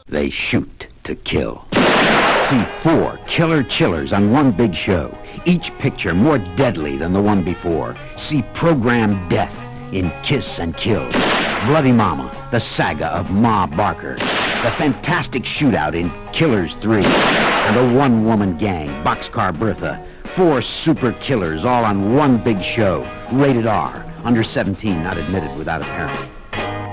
They shoot to kill. See 4 killer chillers on one big show. Each picture more deadly than the one before. See Programmed Death in Kiss and Kill. Bloody Mama, the saga of Ma Barker. The fantastic shootout in Killers 3. And the one-woman gang, Boxcar Bertha. 4 super killers all on one big show. Rated R. Under 17, not admitted without a parent.